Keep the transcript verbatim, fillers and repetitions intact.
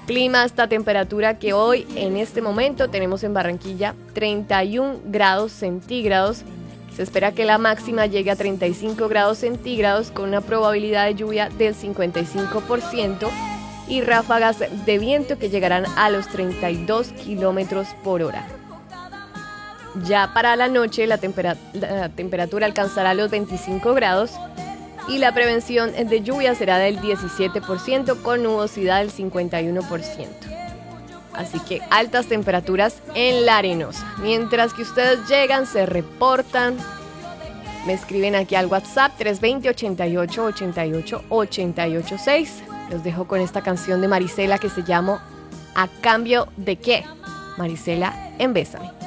Clima hasta temperatura que hoy en este momento tenemos en Barranquilla treinta y un grados centígrados. Se espera que la máxima llegue a treinta y cinco grados centígrados con una probabilidad de lluvia del cincuenta y cinco por ciento y ráfagas de viento que llegarán a los treinta y dos kilómetros por hora. Ya para la noche la, tempera- la temperatura alcanzará los veinticinco grados y la prevención de lluvia será del diecisiete por ciento con nubosidad del cincuenta y uno por ciento. Así que altas temperaturas en la Arenosa. Mientras que ustedes llegan, se reportan, me escriben aquí al WhatsApp tres dos cero, ochenta y ocho, ochenta y ocho, ochenta y ocho seis. Los dejo con esta canción de Marisela que se llama ¿A cambio de qué? Marisela en Bésame.